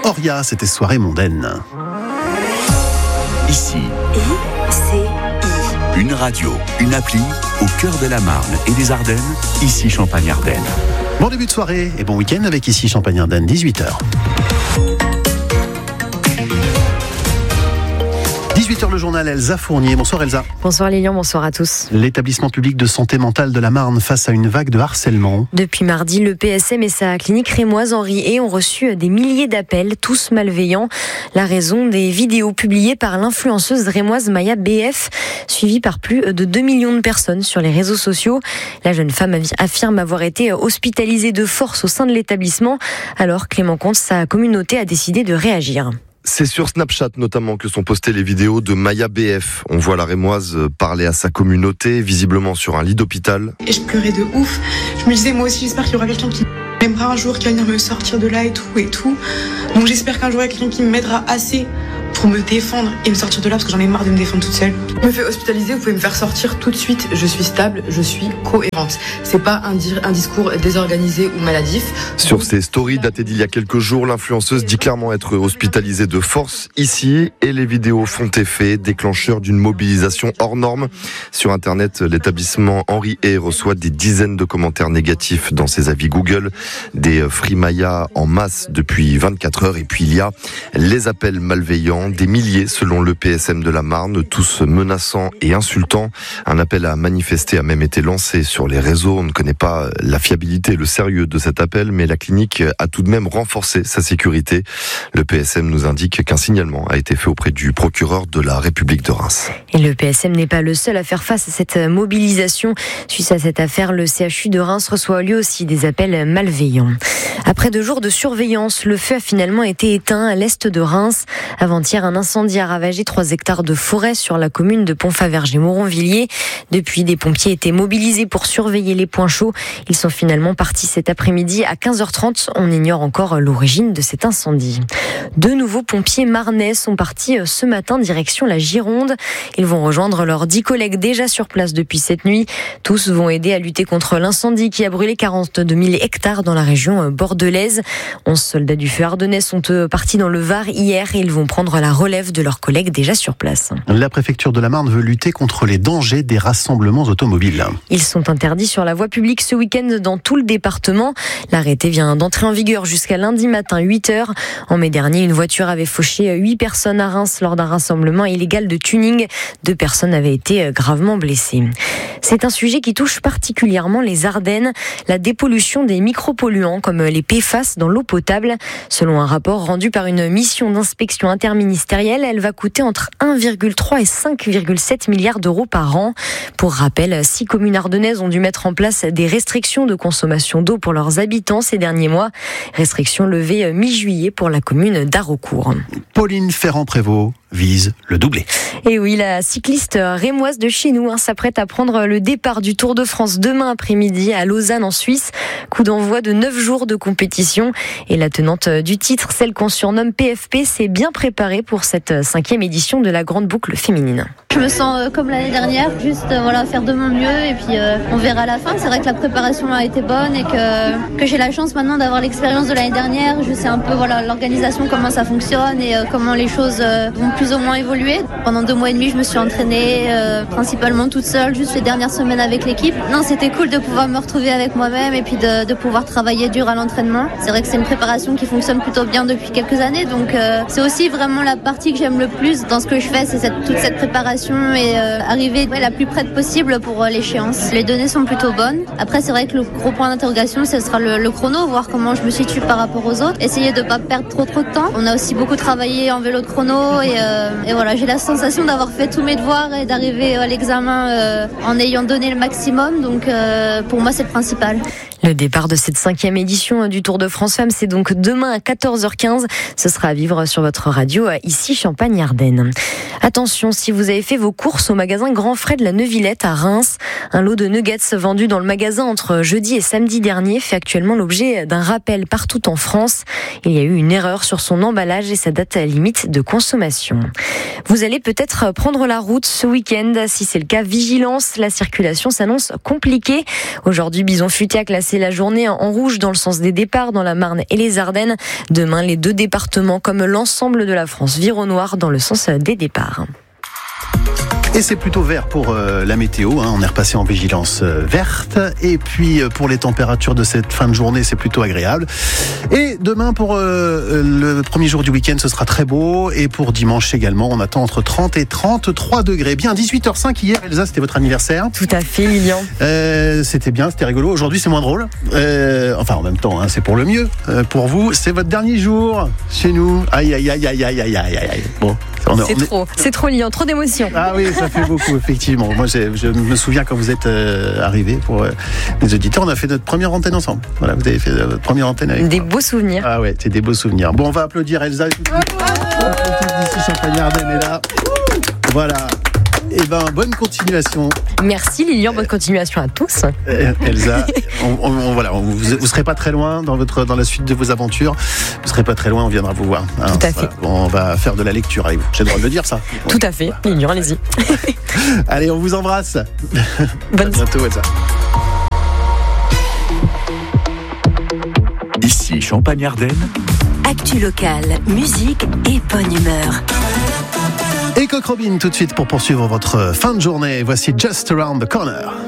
Oria, c'était soirée mondaine. Ici, ICI. une radio, une appli au cœur de la Marne et des Ardennes, ici Champagne-Ardenne. Bon début de soirée et bon week-end avec ici Champagne-Ardenne, 18h. 18h le journal, Elsa Fournier. Bonsoir Elsa. Bonsoir Lilian, bonsoir à tous. L'établissement public de santé mentale de la Marne face à une vague de harcèlement. Depuis mardi, le PSM et sa clinique rémoise Henri ont reçu des milliers d'appels, tous malveillants. La raison des vidéos publiées par l'influenceuse rémoise Maya BF, suivie par plus de 2 millions de personnes sur les réseaux sociaux. La jeune femme affirme avoir été hospitalisée de force au sein de l'établissement. Alors Clément Comte, sa communauté a décidé de réagir. C'est sur Snapchat notamment que sont postées les vidéos de Maya BF. On voit la rémoise parler à sa communauté, visiblement sur un lit d'hôpital. Et je pleurais de ouf. Je me disais, moi aussi, j'espère qu'il y aura quelqu'un qui m'aimera un jour, qui va venir me sortir de là et tout. Donc j'espère qu'un jour, il y a quelqu'un qui m'aidera assez pour me défendre et me sortir de là, parce que j'en ai marre de me défendre toute seule. Je me fais hospitaliser, vous pouvez me faire sortir tout de suite. Je suis stable, je suis cohérente. C'est pas un discours désorganisé ou maladif. Sur ses stories datées d'il y a quelques jours, l'influenceuse dit clairement être hospitalisée de force ici, et les vidéos font effet, déclencheur d'une mobilisation hors norme. Sur Internet, l'établissement Henri reçoit des dizaines de commentaires négatifs dans ses avis Google, des Free Maya en masse depuis 24 heures, et puis il y a les appels malveillants, des milliers selon le PSM de la Marne, tous menaçants et insultants. Un appel à manifester a même été lancé sur les réseaux. On ne connaît pas la fiabilité et le sérieux de cet appel, mais la clinique a tout de même renforcé sa sécurité. Le PSM nous indique qu'un signalement a été fait auprès du procureur de la République de Reims. Et le PSM n'est pas le seul à faire face à cette mobilisation. Suite à cette affaire, le CHU de Reims reçoit lui aussi des appels malveillants. Après 2 jours de surveillance, le feu a finalement été éteint à l'est de Reims. Avant-hier, un incendie a ravagé 3 hectares de forêt sur la commune de Pont-Faverger-Moronvilliers. Depuis, des pompiers étaient mobilisés pour surveiller les points chauds. Ils sont finalement partis cet après-midi à 15h30. On ignore encore l'origine de cet incendie. 2 nouveaux pompiers marnais sont partis ce matin direction la Gironde. Ils vont rejoindre leurs 10 collègues déjà sur place depuis cette nuit. Tous vont aider à lutter contre l'incendie qui a brûlé 42 000 hectares dans la région bordelaise. 11 soldats du feu ardennais sont partis dans le Var hier et ils vont prendre la relève de leurs collègues déjà sur place. La préfecture de la Marne veut lutter contre les dangers des rassemblements automobiles. Ils sont interdits sur la voie publique ce week-end dans tout le département. L'arrêté vient d'entrer en vigueur jusqu'à lundi matin 8h. En mai dernier, une voiture avait fauché 8 personnes à Reims lors d'un rassemblement illégal de tuning. 2 personnes avaient été gravement blessées. C'est un sujet qui touche particulièrement les Ardennes, la dépollution des micropolluants comme les PFAS dans l'eau potable. Selon un rapport rendu par une mission d'inspection interministérielle, elle va coûter entre 1,3 et 5,7 milliards d'euros par an. Pour rappel, 6 communes ardennaises ont dû mettre en place des restrictions de consommation d'eau pour leurs habitants ces derniers mois. Restrictions levées mi-juillet pour la commune d'Haraucourt. Pauline Ferrand-Prévôt vise le doublé. Et oui, la cycliste rémoise de chez nous s'apprête à prendre le départ du Tour de France demain après-midi à Lausanne en Suisse. Coup d'envoi de 9 jours de compétition. Et la tenante du titre, celle qu'on surnomme PFP, s'est bien préparée pour cette 5e édition de la Grande Boucle féminine. Je me sens comme l'année dernière, juste faire de mon mieux et puis on verra à la fin. C'est vrai que la préparation a été bonne et que j'ai la chance maintenant d'avoir l'expérience de l'année dernière. Je sais un peu l'organisation, comment ça fonctionne et comment les choses vont plus ou moins évoluer. Pendant 2 mois et demi, je me suis entraînée principalement toute seule, juste les dernières semaines avec l'équipe. Non, c'était cool de pouvoir me retrouver avec moi-même et puis de pouvoir travailler dur à l'entraînement. C'est vrai que c'est une préparation qui fonctionne plutôt bien depuis quelques années, donc c'est aussi vraiment la partie que j'aime le plus dans ce que je fais, c'est toute cette préparation et arriver la plus près possible pour l'échéance. Les données sont plutôt bonnes. Après, c'est vrai que le gros point d'interrogation, ce sera le chrono, voir comment je me situe par rapport aux autres. Essayer de ne pas perdre trop de temps. On a aussi beaucoup travaillé en vélo de chrono et voilà, j'ai la sensation d'avoir fait tous mes devoirs et d'arriver à l'examen en ayant donné le maximum. Donc pour moi, c'est le principal. Le départ de cette 5e édition du Tour de France Femmes, c'est donc demain à 14h15. Ce sera à vivre sur votre radio, ici Champagne-Ardenne. Attention, si vous avez fait vos courses au magasin Grand Frais de la Neuvillette à Reims, un lot de nuggets vendus dans le magasin entre jeudi et samedi dernier fait actuellement l'objet d'un rappel partout en France. Il y a eu une erreur sur son emballage et sa date limite de consommation. Vous allez peut-être prendre la route ce week-end. Si c'est le cas, vigilance, la circulation s'annonce compliquée. Aujourd'hui, Bison Futé a classé passer la journée en rouge dans le sens des départs dans la Marne et les Ardennes. Demain, les 2 départements, comme l'ensemble de la France, virent au noir dans le sens des départs. Et c'est plutôt vert pour la météo, hein. On est repassé en vigilance verte. Et puis pour les températures de cette fin de journée, c'est plutôt agréable. Et demain, pour le premier jour du week-end, ce sera très beau. Et pour dimanche également, on attend entre 30 et 33 degrés. Bien, 18h05 hier, Elsa, c'était votre anniversaire. Tout à fait, Lilian. C'était bien, c'était rigolo. Aujourd'hui, c'est moins drôle. Enfin, en même temps, hein, c'est pour le mieux. Pour vous, c'est votre dernier jour chez nous. Aïe, aïe, aïe, aïe, aïe, aïe, aïe, aïe. Bon. C'est trop, Lilian, trop d'émotions. Ah oui, ça fait beaucoup, effectivement. Moi, je me souviens quand vous êtes arrivé pour les auditeurs, on a fait notre première antenne ensemble. Voilà, vous avez fait votre première antenne avec des beaux souvenirs. Ah ouais, c'est des beaux souvenirs. Bon, on va applaudir Elsa. D'ici Champagne-Ardenne est là. Voilà. Eh ben, bonne continuation. Merci Lilian, bonne continuation à tous. Elsa, vous serez pas très loin dans la suite de vos aventures. Vous serez pas très loin, on viendra vous voir. Tout à fait. Bon, on va faire de la lecture avec vous. J'ai le droit de le dire, ça. Tout à fait. Lilian, allez-y. Allez, on vous embrasse. Bonne à bientôt, Elsa. Ici Champagne-Ardenne. Actu locale, musique et bonne humeur. Et Coq Robin tout de suite pour poursuivre votre fin de journée. Voici Just Around the Corner.